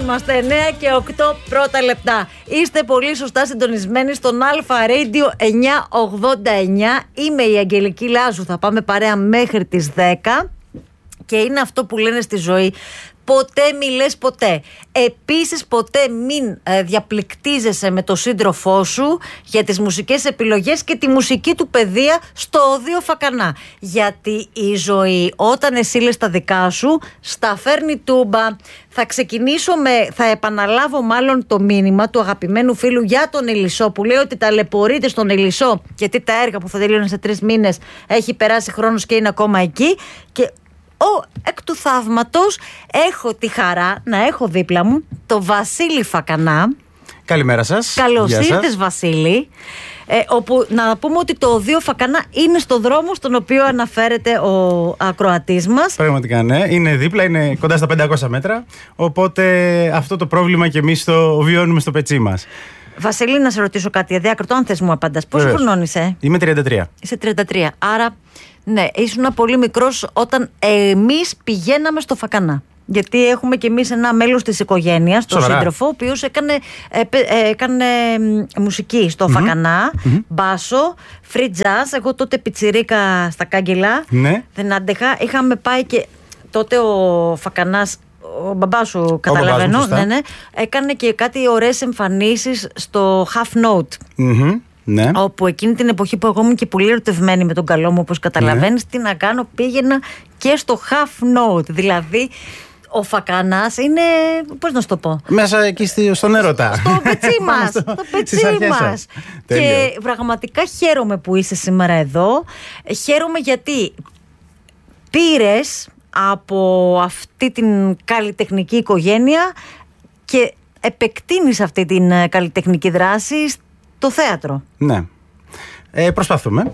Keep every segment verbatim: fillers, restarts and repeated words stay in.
είμαστε, εννέα και οκτώ πρώτα λεπτά. Είστε πολύ σωστά συντονισμένοι στον Αλφα Radio εννιακόσια ογδόντα εννιά. Είμαι η Αγγελική Λάζου, θα πάμε παρέα μέχρι τις δέκα. Και είναι αυτό που λένε στη ζωή: ποτέ μη λες ποτέ. Επίσης, ποτέ μην ε, διαπληκτίζεσαι με το σύντροφό σου για τις μουσικές επιλογές και τη μουσική του παιδεία στο οδείο Φακανά. Γιατί η ζωή, όταν εσύ λες τα δικά σου, στα φέρνει τούμπα. Θα ξεκινήσω με, θα επαναλάβω μάλλον το μήνυμα του αγαπημένου φίλου για τον Ελισσό, που λέει ότι ταλαιπωρείται στον Ελισσό, γιατί τα έργα που θα τελειώνουν σε τρεις μήνες έχει περάσει χρόνος και είναι ακόμα εκεί. Και ο, εκ του θαύματος έχω τη χαρά να έχω δίπλα μου το Βασίλη Φακανά. Καλημέρα σας. Καλώς ήρθες, Βασίλη. Ε, όπου να πούμε ότι το οδείο Φακανά είναι στο δρόμο στον οποίο αναφέρεται ο ακροατής μας. Πραγματικά ναι, είναι δίπλα, είναι κοντά στα πεντακόσια μέτρα. Οπότε αυτό το πρόβλημα και εμείς το βιώνουμε στο πετσί μας. Βασίλη, να σε ρωτήσω κάτι αδιάκριτο, αν θες μου απαντάς. Πόσο χρονών είσαι? Είμαι τριάντα τρία. Είσαι τριάντα τρία. Άρα, ναι, ήσουν πολύ μικρός όταν εμείς πηγαίναμε στο Φακανά. Γιατί έχουμε κι εμείς ένα μέλος της οικογένειας, τον σύντροφο, ο οποίος έκανε, ε, ε, έκανε μουσική στο mm-hmm. Φακανά, mm-hmm. μπάσο, free jazz. Εγώ τότε πιτσιρίκα στα κάγκελα, ναι. Δεν άντεχα. Είχαμε πάει και τότε ο Φακανάς, ο μπαμπάς σου, καταλαβαίνω, μπαμπάς μου, ναι, ναι, έκανε και κάτι ωραίες εμφανίσεις στο Half Note. Mm-hmm. Ναι. Όπου εκείνη την εποχή που εγώ ήμουν και πολύ ερωτευμένη με τον καλό μου, όπως καταλαβαίνεις, ναι. Τι να κάνω, πήγαινα και στο Half Note. Δηλαδή, ο Φακανάς είναι, πώς να σου το πω, μέσα εκεί στον έρωτα. Στο πετσί μας. Στο πετσί μας. Και πραγματικά χαίρομαι που είσαι σήμερα εδώ. Χαίρομαι γιατί πήρες από αυτή την καλλιτεχνική οικογένεια και επεκτείνεις αυτή την καλλιτεχνική δράση το θέατρο. Ναι, ε, προσπαθούμε.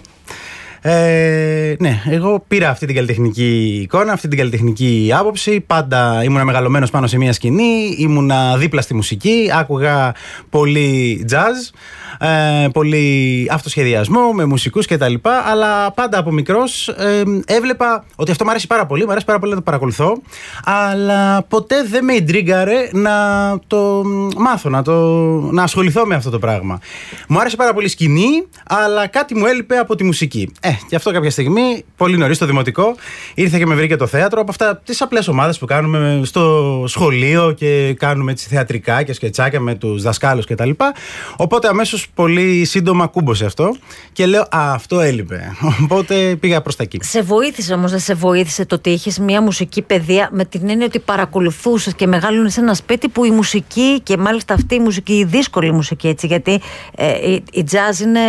Ε, ναι, εγώ πήρα αυτή την καλλιτεχνική εικόνα, αυτή την καλλιτεχνική άποψη. Πάντα ήμουνα μεγαλωμένος πάνω σε μια σκηνή, ήμουνα δίπλα στη μουσική, άκουγα πολύ jazz, ε, πολύ αυτοσχεδιασμό με μουσικούς κτλ. Αλλά πάντα από μικρός ε, έβλεπα ότι αυτό μου άρεσε πάρα πολύ, μου αρέσει πάρα πολύ να το παρακολουθώ. Αλλά ποτέ δεν με ιντρίγκαρε να το μάθω, να, το, να ασχοληθώ με αυτό το πράγμα. Μου άρεσε πάρα πολύ σκηνή, αλλά κάτι μου έλειπε από τη μουσική. Ε, και αυτό κάποια στιγμή, πολύ νωρίς στο δημοτικό, ήρθε και με βρήκε το θέατρο από αυτά τις απλές ομάδες που κάνουμε στο σχολείο και κάνουμε έτσι θεατρικά και σκετσάκια με τους δασκάλους κτλ. Οπότε αμέσως πολύ σύντομα κούμποσε αυτό και λέω, α, αυτό έλειπε. Οπότε πήγα προς τα εκεί. Σε βοήθησε όμως, δεν σε βοήθησε το ότι είχες μια μουσική παιδεία, με την έννοια ότι παρακολουθούσες και μεγάλωνες σε ένα σπίτι που η μουσική, και μάλιστα αυτή η μουσική, η δύσκολη μουσική, έτσι, γιατί ε, η, η jazz είναι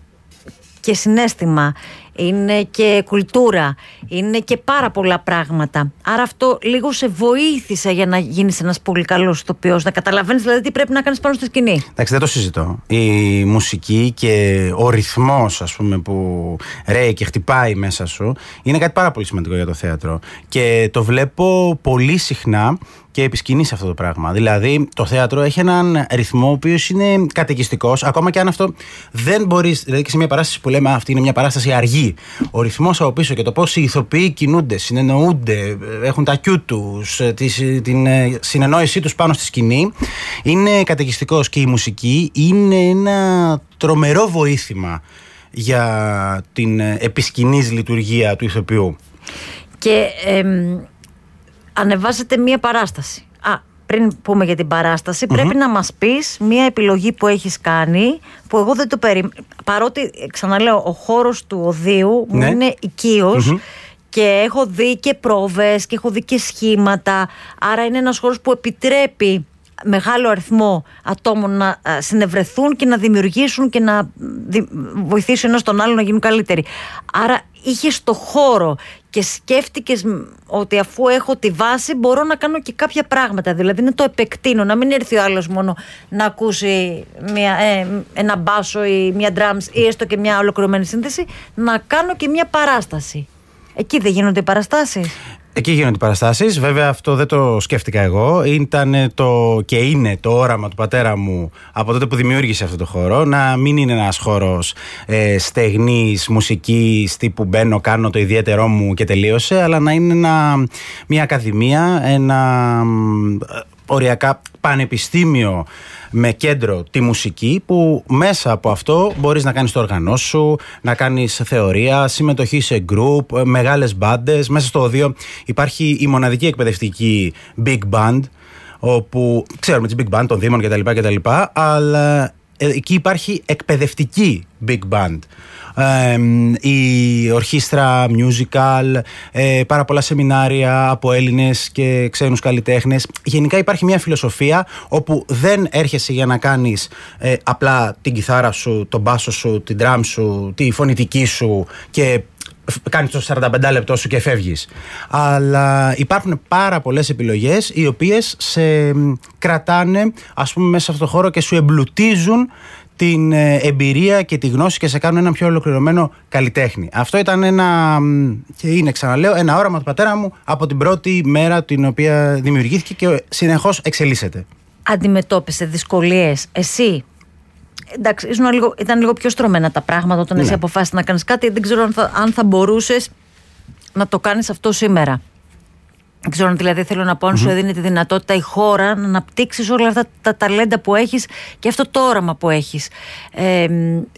και συναίσθημα, είναι και κουλτούρα, είναι και πάρα πολλά πράγματα. Άρα αυτό λίγο σε βοήθησε για να γίνεις ένας πολύ καλός ηθοποιός, να καταλαβαίνεις δηλαδή τι πρέπει να κάνεις πάνω στη σκηνή. Εντάξει, δεν το συζητώ. Η μουσική και ο ρυθμός, ας πούμε, που ρέει και χτυπάει μέσα σου είναι κάτι πάρα πολύ σημαντικό για το θέατρο. Και το βλέπω πολύ συχνά και επισκηνείς αυτό το πράγμα. Δηλαδή, το θέατρο έχει έναν ρυθμό ο οποίος είναι καταικιστικός, ακόμα και αν αυτό δεν μπορείς. Δηλαδή, και σε μια παράσταση που λέμε αυτή είναι μια παράσταση αργή, ο ρυθμός από πίσω και το πώς οι ηθοποιοί κινούνται, συνεννοούνται, έχουν τα κιού τους, την συνεννόησή τους πάνω στη σκηνή, είναι καταικιστικός. Και η μουσική είναι ένα τρομερό βοήθημα για την επισκηνής λειτουργία του ηθοποιού. Και εμ, ανεβάζετε μία παράσταση. Α, πριν πούμε για την παράσταση, mm-hmm. πρέπει να μας πεις μία επιλογή που έχεις κάνει, που εγώ δεν το περίμενα. Παρότι, ξαναλέω, ο χώρος του οδείου μου ναι. είναι οικείος, mm-hmm. και έχω δει και πρόβες και έχω δει και σχήματα. Άρα είναι ένας χώρος που επιτρέπει μεγάλο αριθμό ατόμων να συνευρεθούν και να δημιουργήσουν και να βοηθήσουν ένας τον άλλο να γίνουν καλύτεροι. Άρα είχες το χώρο και σκέφτηκες ότι αφού έχω τη βάση μπορώ να κάνω και κάποια πράγματα. Δηλαδή να το επεκτείνω, να μην έρθει ο άλλος μόνο να ακούσει μια, ε, ένα μπάσο ή μια drums ή έστω και μια ολοκληρωμένη σύνθεση, να κάνω και μια παράσταση. Εκεί δεν γίνονται οι παραστάσεις? Εκεί γίνονται οι παραστάσεις. Βέβαια, αυτό δεν το σκέφτηκα εγώ. Ήταν το και είναι το όραμα του πατέρα μου από τότε που δημιούργησε αυτό το χώρο. Να μην είναι ένας χώρος ε, στεγνής μουσικής τύπου μπαίνω, κάνω το ιδιαίτερό μου και τελείωσε, αλλά να είναι ένα, μια ακαδημία, ένα οριακά πανεπιστήμιο με κέντρο τη μουσική, που μέσα από αυτό μπορείς να κάνεις το οργανό σου, να κάνεις θεωρία, συμμετοχή σε group, μεγάλες μπάντες. Μέσα στο οδείο υπάρχει η μοναδική εκπαιδευτική Big Band, όπου ξέρουμε τις Big Band των Δήμων κτλ, κτλ, αλλά εκεί υπάρχει εκπαιδευτική Big Band. Ε, η ορχήστρα, musical, ε, πάρα πολλά σεμινάρια από Έλληνες και ξένους καλλιτέχνες. Γενικά υπάρχει μια φιλοσοφία όπου δεν έρχεσαι για να κάνεις ε, απλά την κιθάρα σου, τον μπάσο σου, την drum σου, τη φωνητική σου και κάνεις το σαράντα πέντε λεπτό σου και φεύγεις. Αλλά υπάρχουν πάρα πολλές επιλογές οι οποίες σε κρατάνε, ας πούμε, μέσα σε αυτό το χώρο και σου εμπλουτίζουν την εμπειρία και τη γνώση και σε κάνουν ένα πιο ολοκληρωμένο καλλιτέχνη. Αυτό ήταν ένα, και είναι, ξαναλέω, ένα όραμα του πατέρα μου από την πρώτη μέρα την οποία δημιουργήθηκε και συνεχώς εξελίσσεται. Αντιμετώπισε δυσκολίες εσύ? Εντάξει, ήσουν λίγο, ήταν λίγο πιο στρωμένα τα πράγματα όταν ναι. εσύ αποφάσισες να κάνεις κάτι. Δεν ξέρω αν θα, αν θα μπορούσες να το κάνεις αυτό σήμερα. Δεν ξέρω αν δηλαδή θέλω να πω, αν mm-hmm. σου έδινε τη δυνατότητα η χώρα να αναπτύξεις όλα αυτά τα ταλέντα που έχεις και αυτό το όραμα που έχεις. Ε,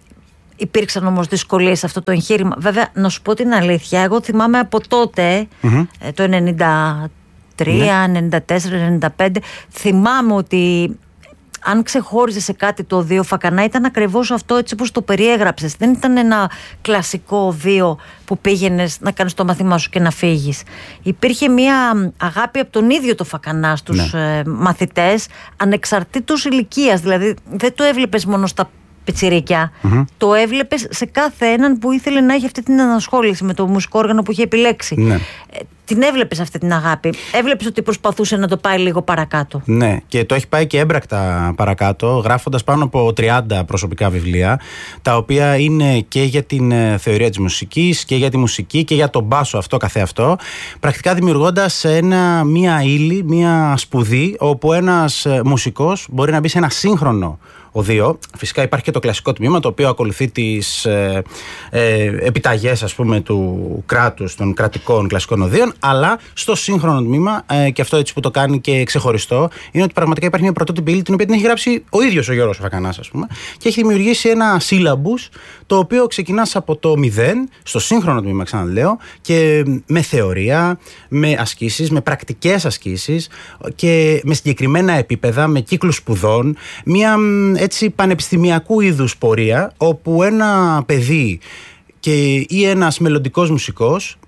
υπήρξαν όμως δυσκολίες σε αυτό το εγχείρημα. Βέβαια, να σου πω την αλήθεια, εγώ θυμάμαι από τότε, mm-hmm. το ενενήντα τρία, ενενήντα τέσσερα, ενενήντα πέντε, θυμάμαι ότι αν ξεχώριζε σε κάτι το οδείο Φακανά, ήταν ακριβώς αυτό έτσι όπως το περιέγραψες. Δεν ήταν ένα κλασικό οδείο που πήγαινες να κάνεις το μαθήμά σου και να φύγεις. Υπήρχε μια αγάπη από τον ίδιο το Φακανά στους ναι. ε, μαθητές, ανεξαρτήτως ηλικίας. Δηλαδή δεν το έβλεπες μόνο στα πιτσιρίκια, mm-hmm. το έβλεπες σε κάθε έναν που ήθελε να έχει αυτή την ανασχόληση με το μουσικό όργανο που είχε επιλέξει. Ναι. Ε, την έβλεπες αυτή την αγάπη. Έβλεπες ότι προσπαθούσε να το πάει λίγο παρακάτω. Ναι, και το έχει πάει και έμπρακτα παρακάτω, γράφοντας πάνω από τριάντα προσωπικά βιβλία, τα οποία είναι και για την θεωρία της μουσικής και για τη μουσική και για τον μπάσο αυτό καθεαυτό, πρακτικά δημιουργώντας ένα, μία ύλη, μία σπουδή, όπου ένας μουσικός μπορεί να μπει σε ένα σύγχρονο οδείο. Φυσικά υπάρχει και το κλασικό τμήμα, το οποίο ακολουθεί τις ε, ε, επιταγές, ας πούμε, του κράτους, των κρατικών κλασικών οδείων, αλλά στο σύγχρονο τμήμα, ε, και αυτό έτσι που το κάνει και ξεχωριστό, είναι ότι πραγματικά υπάρχει μια πρωτότυπη ύλη την οποία την έχει γράψει ο ίδιος ο Γιώργος Φακανάς, ας πούμε, και έχει δημιουργήσει ένα σύλλαμπους, το οποίο ξεκινάς από το μηδέν, στο σύγχρονο τμήμα, ξαναλέω, και με θεωρία, με ασκήσεις, με πρακτικές ασκήσεις και με συγκεκριμένα επίπεδα, με κύκλους σπουδών, μια έτσι πανεπιστημιακού είδους πορεία, όπου ένα παιδί και, ή ένας μελλοντικός μουσικός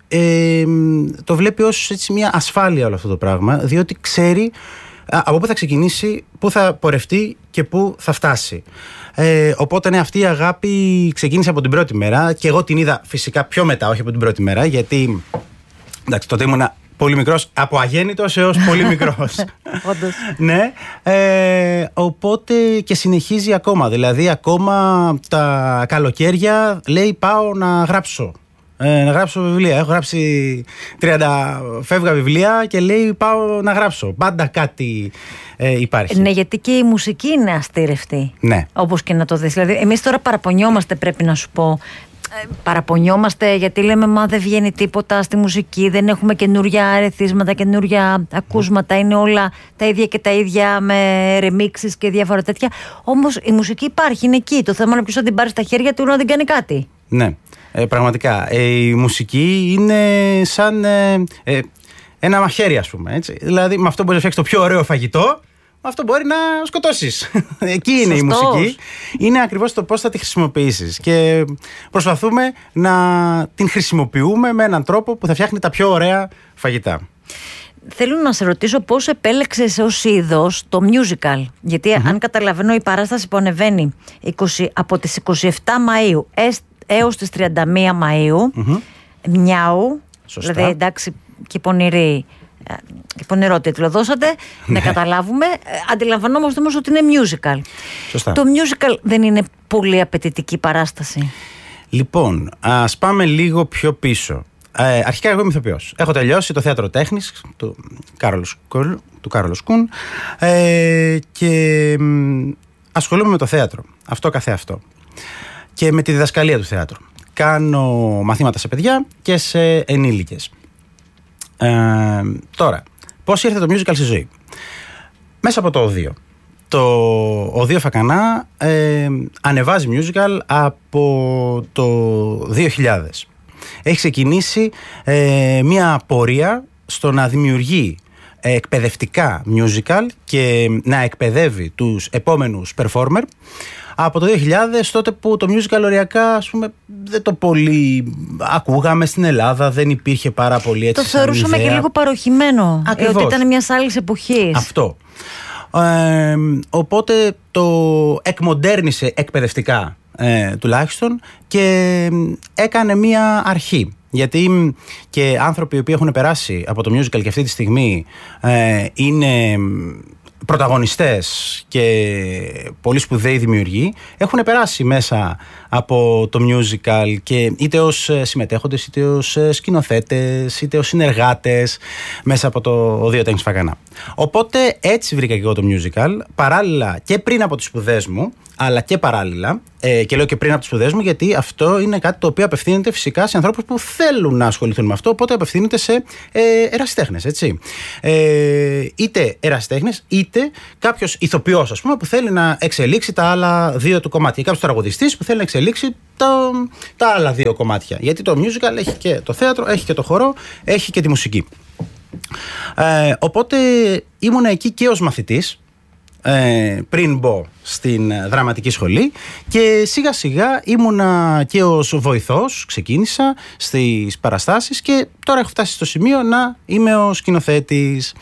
ε, το βλέπει ως έτσι μια ασφάλεια όλο αυτό το πράγμα, διότι ξέρει α, από πού θα ξεκινήσει, πού θα πορευτεί και πού θα φτάσει. Ε, οπότε ναι, αυτή η αγάπη ξεκίνησε από την πρώτη μέρα και εγώ την είδα φυσικά πιο μετά, όχι από την πρώτη μέρα, γιατί εντάξει, τότε ήμουνα πολύ μικρός, από αγέννητος έως πολύ μικρός. Όντως. Ναι, ε, οπότε και συνεχίζει ακόμα. Δηλαδή ακόμα τα καλοκαίρια λέει πάω να γράψω. Ε, να γράψω βιβλία. Έχω γράψει τριάντα φεύγα βιβλία και λέει πάω να γράψω. Πάντα κάτι ε, υπάρχει. Ναι, γιατί και η μουσική είναι αστήρευτη. Ναι. Όπως και να το δεις. Δηλαδή, εμείς τώρα παραπονιόμαστε, πρέπει να σου πω. Παραπονιόμαστε γιατί λέμε μα δεν βγαίνει τίποτα στη μουσική, δεν έχουμε καινούρια αρεθίσματα, καινούρια ακούσματα, είναι όλα τα ίδια και τα ίδια με remixes και διάφορα τέτοια. Όμως η μουσική υπάρχει, είναι εκεί. Το θέμα είναι ποιος θα την πάρει στα χέρια του να την κάνει κάτι. Ναι, ε, πραγματικά. Ε, η μουσική είναι σαν ε, ε, ένα μαχαίρι, ας πούμε. Έτσι. Δηλαδή με αυτό μπορείς να φτιάξεις το πιο ωραίο φαγητό. Αυτό μπορεί να σκοτώσεις. Εκεί είναι. Σωστός. Η μουσική. Είναι ακριβώς το πώς θα τη χρησιμοποιήσεις. Και προσπαθούμε να την χρησιμοποιούμε με έναν τρόπο που θα φτιάχνει τα πιο ωραία φαγητά. Θέλω να σε ρωτήσω πώς επέλεξες ως είδος το musical. Γιατί mm-hmm. αν καταλαβαίνω, η παράσταση που ανεβαίνει είκοσι, από τις είκοσι επτά Μαΐου έως τις τριάντα μία Μαΐου, mm-hmm. Μιάου, σωστά. Δηλαδή εντάξει και πονηρή. Και πονηρό τίτλο δώσατε, ναι. Να καταλάβουμε. Αντιλαμβανόμαστε όμως ότι είναι musical. Σωστά. Το musical δεν είναι πολύ απαιτητική παράσταση? Λοιπόν, ας πάμε λίγο πιο πίσω. Ε, αρχικά εγώ είμαι ηθοποιός. Έχω τελειώσει το θέατρο τέχνης του Κάρολος Κουν ε, και ασχολούμαι με το θέατρο. Αυτό καθεαυτό. Και με τη διδασκαλία του θέατρου. Κάνω μαθήματα σε παιδιά και σε ενήλικες. Ε, τώρα, πώς ήρθε το musical στη ζωή? μέσα από το Οδείο. Το Οδείο Φακανά ε, ανεβάζει musical από το δύο χιλιάδες. Έχει ξεκινήσει ε, μια πορεία στο να δημιουργεί εκπαιδευτικά musical και να εκπαιδεύει τους επόμενους performer από το δύο χιλιάδες, τότε που το musical οριακά, ας πούμε, δεν το πολύ ακούγαμε στην Ελλάδα, δεν υπήρχε πάρα πολύ έτσι. Το θεωρούσαμε και λίγο παροχημένο. Ακριβώς. Ε, ότι ήταν μιας άλλης εποχής. Αυτό. Ε, οπότε το εκμοντέρνησε εκπαιδευτικά ε, τουλάχιστον και έκανε μια αρχή. Γιατί και άνθρωποι οι οποίοι έχουν περάσει από το musical και αυτή τη στιγμή ε, είναι πρωταγωνιστές και πολύ σπουδαίοι δημιουργοί, έχουν περάσει μέσα από το musical και είτε ως συμμετέχοντες, είτε ως σκηνοθέτες, είτε ως συνεργάτες μέσα από το Οδείο Τέχνης Φακανά. Οπότε έτσι βρήκα και εγώ το musical, παράλληλα και πριν από τις σπουδές μου, αλλά και παράλληλα, ε, και λέω και πριν από τις σπουδές μου, γιατί αυτό είναι κάτι το οποίο απευθύνεται φυσικά σε ανθρώπους που θέλουν να ασχοληθούν με αυτό, οπότε απευθύνεται σε ε, ερασιτέχνες, έτσι. Ε, είτε ερασιτέχνες, είτε κάποιος ηθοποιός, ας πούμε, που θέλει να εξελίξει τα άλλα δύο του κομμάτια, ή κάποιος τραγουδιστής που θέλει να εξελίξει το, τα άλλα δύο κομμάτια. Γιατί το musical έχει και το θέατρο, έχει και το χορό, έχει και τη μουσική. Ε, οπότε ήμουν εκεί και ως μαθητής, Ε, πριν μπω στην δραματική σχολή, και σιγά σιγά ήμουνα και ως βοηθός, ξεκίνησα στις παραστάσεις και τώρα έχω φτάσει στο σημείο να είμαι ο σκηνοθέτης.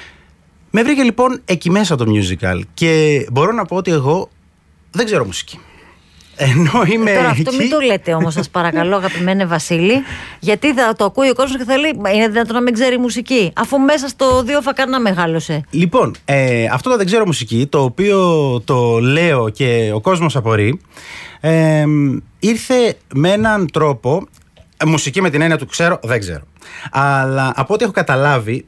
Με βρήκε λοιπόν εκεί μέσα το musical και μπορώ να πω ότι εγώ δεν ξέρω μουσική. Ενώ είμαι Τώρα εκεί... αυτό μην το λέτε όμως, σας παρακαλώ, αγαπημένε Βασίλη, γιατί θα το ακούει ο κόσμος και θα λέει είναι δυνατόν να μην ξέρει μουσική, αφού μέσα στο Οδείο Φακανά μεγάλωσε. Λοιπόν, ε, αυτό το δεν ξέρω μουσική, το οποίο το λέω και ο κόσμος απορεί, ε, ήρθε με έναν τρόπο, μουσική με την έννοια του ξέρω, δεν ξέρω. Αλλά από ό,τι έχω καταλάβει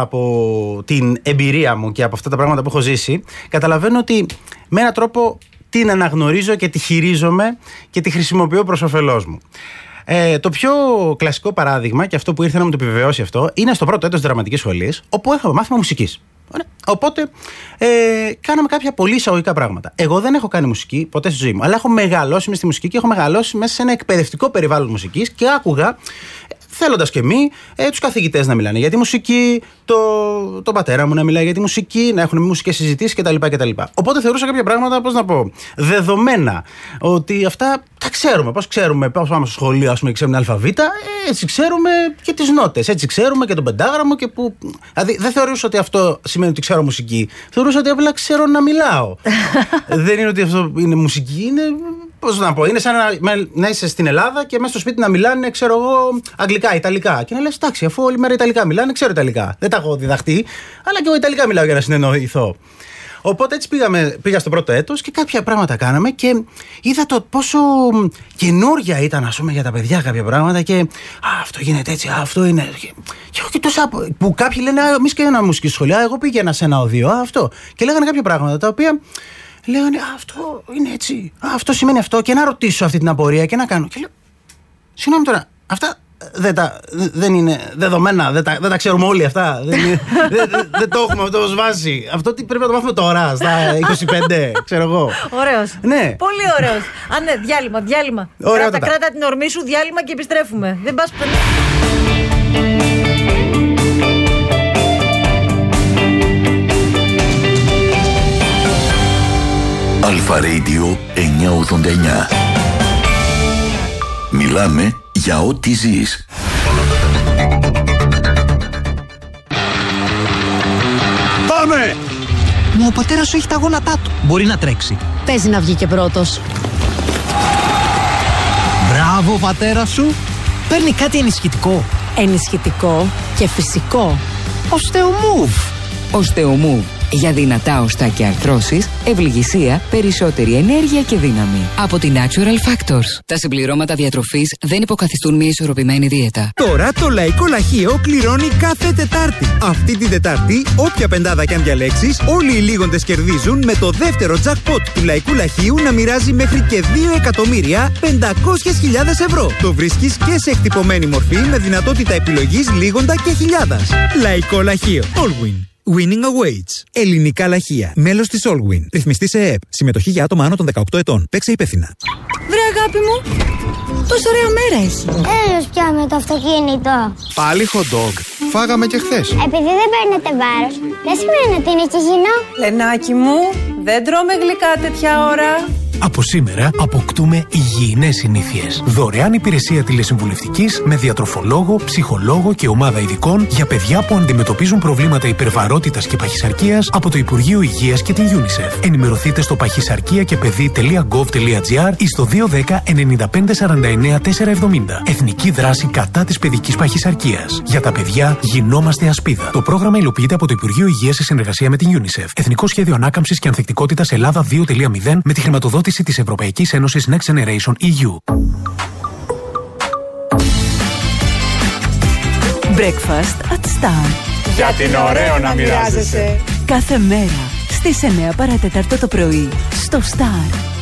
από την εμπειρία μου και από αυτά τα πράγματα που έχω ζήσει, καταλαβαίνω ότι με έναν τρόπο την αναγνωρίζω και τη χειρίζομαι και τη χρησιμοποιώ προς όφελός μου. Ε, το πιο κλασικό παράδειγμα, και αυτό που ήρθε να μου το επιβεβαιώσει αυτό, είναι στο πρώτο έτος δραματικής σχολής, όπου είχαμε μάθημα μουσικής. Οπότε ε, κάναμε κάποια πολύ εισαγωγικά πράγματα. Εγώ δεν έχω κάνει μουσική ποτέ στη ζωή μου, αλλά έχω μεγαλώσει μες στη μουσική και έχω μεγαλώσει μέσα σε ένα εκπαιδευτικό περιβάλλον μουσικής και άκουγα, θέλοντας και μη, ε, τους καθηγητές να μιλάνε για τη μουσική, το, τον πατέρα μου να μιλάει για τη μουσική, να έχουν μουσικές συζητήσεις κτλ, κτλ. Οπότε θεωρούσα κάποια πράγματα, πώς να πω, δεδομένα, ότι αυτά τα ξέρουμε. Πώς ξέρουμε, πώς πάμε στο σχολείο, ας πούμε, ξέρουμε αλφαβήτα, ε, έτσι ξέρουμε και τις νότες, έτσι ξέρουμε και τον πεντάγραμμο και που. Δηλαδή δεν θεωρούσα ότι αυτό σημαίνει ότι ξέρω μουσική. Θεωρούσα ότι απλά ξέρω να μιλάω. Δεν είναι ότι αυτό είναι μουσική, είναι. Πώς να πω, είναι σαν να, να είσαι στην Ελλάδα και μέσα στο σπίτι να μιλάνε, ξέρω εγώ, αγγλικά, ιταλικά. Και να λες, εντάξει, αφού όλη μέρα ιταλικά μιλάνε, ξέρω ιταλικά. Δεν τα έχω διδαχτεί, αλλά και εγώ ιταλικά μιλάω για να συνεννοηθώ. Οπότε έτσι πήγαμε, πήγα στο πρώτο έτος και κάποια πράγματα κάναμε και είδα το πόσο καινούρια ήταν, ας πούμε, για τα παιδιά κάποια πράγματα και α, αυτό γίνεται έτσι, α, αυτό είναι. Και όχι τόσα που κάποιοι λένε, εμείς και ένα μουσική σχολείο, εγώ πήγαινα σε ένα οδείο, α, αυτό. Και λέγανε κάποια πράγματα τα οποία. Λέγανε, α, αυτό είναι έτσι, α, αυτό σημαίνει αυτό, και να ρωτήσω αυτή την απορία και να κάνω. Και λέω, συγγνώμη τώρα, αυτά δεν, τα, δεν είναι δεδομένα, δεν τα, δεν τα ξέρουμε όλοι αυτά. δεν, είναι, δεν, δεν, δεν το έχουμε αυτό ως βάση. Αυτό τι πρέπει να το μάθουμε τώρα, στα είκοσι πέντε, ξέρω εγώ. Ωραίος. Ναι. Πολύ ωραίος. Α, ναι, διάλειμμα, διάλειμμα. Κράτα, κράτα την ορμή σου, διάλειμμα και επιστρέφουμε. Δεν πας πουθενά. Αλφα Radio εννιακόσια ογδόντα εννιά. Μιλάμε για ό,τι ζεις. Πάμε! Μα ο πατέρας σου έχει τα γόνατά του. Μπορεί να τρέξει. Παίζει να βγει και πρώτος. Μπράβο, ο πατέρας σου. Παίρνει κάτι ενισχυτικό. Ενισχυτικό και φυσικό. Οστεομούβ. Οστεομούβ. Για δυνατά οστά και αρθρώσεις, ευληγησία, περισσότερη ενέργεια και δύναμη. Από τη Natural Factors. Τα συμπληρώματα διατροφής δεν υποκαθιστούν μια ισορροπημένη δίαιτα. Τώρα το Λαϊκό Λαχείο κληρώνει κάθε Τετάρτη. Αυτή την Τετάρτη, όποια πεντάδα κι αν διαλέξεις, όλοι οι λίγοντες κερδίζουν με το δεύτερο jackpot του Λαϊκού Λαχείου να μοιράζει μέχρι και δύο εκατομμύρια πεντακόσιες χιλιάδες ευρώ. Το βρίσκεις και σε εκτυπωμένη μορφή με δυνατότητα επιλογής λίγοντα και χιλιάδας. Λαϊκό Λαχείο. Allwin. Winning Awaits. Ελληνικά λαχεία. Μέλος της Allwin. Ρυθμιστή σε ΕΕΠ. Συμμετοχή για άτομα άνω των δεκαοκτώ ετών. Παίξε υπεύθυνα. Βρε αγάπη μου, τόσο ωραία μέρα έχει. Έλος πια με το αυτοκίνητο. Πάλι hot dog. Φάγαμε και χθες. Επειδή δεν παίρνετε βάρος, δεν σημαίνει ότι είναι και υγιεινό. Λενάκι μου, δεν τρώμε γλυκά τέτοια ώρα. Από σήμερα αποκτούμε υγιεινές συνήθειες. Δωρεάν υπηρεσία τηλεσυμβουλευτικής με διατροφολόγο, ψυχολόγο και ομάδα ειδικών για παιδιά που αντιμετωπίζουν προβλήματα υπερβαρότητας και παχυσαρκίας από το Υπουργείο Υγείας και την UNICEF. Ενημερωθείτε στο παχυσαρκία και παιδί τελεία γκοβ τελεία τζι άρ ή στο δύο ένα μηδέν εννιά πέντε σαράντα εννιά τετρακόσια εβδομήντα. Εθνική δράση κατά της παιδικής παχυσαρκίας. Για τα παιδιά γινόμαστε ασπίδα. Το πρόγραμμα υλοποιείται από το Υπουργείο Υγείας σε συνεργασία με την UNICEF. Εθνικό Σχέδιο Ανάκαμψης και Ανθεκτικότητας Ελλάδα δύο κόμμα μηδέν με τη χρηματοδότηση της Ευρωπαϊκής Ένωσης Next Generation ι γιου. Breakfast at Star. Γιατί είναι ωραίο να μοιράζεσαι. Κάθε μέρα στις εννιά παρά τέταρτο το πρωί στο Star.